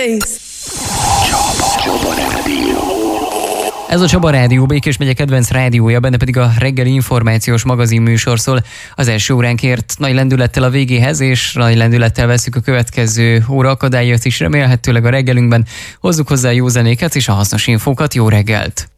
bass. Csaba Rádió. Ez a Csaba Rádió, Békés megye kedvenc rádiója, benne pedig a reggeli információs magazin műsor szól. Az első óránkért nagy lendülettel a végéhez, és nagy lendülettel veszük a következő óra akadályait is remélhetőleg a reggelünkben. Hozzuk hozzá jó zenéket és a hasznos infókat. Jó reggelt!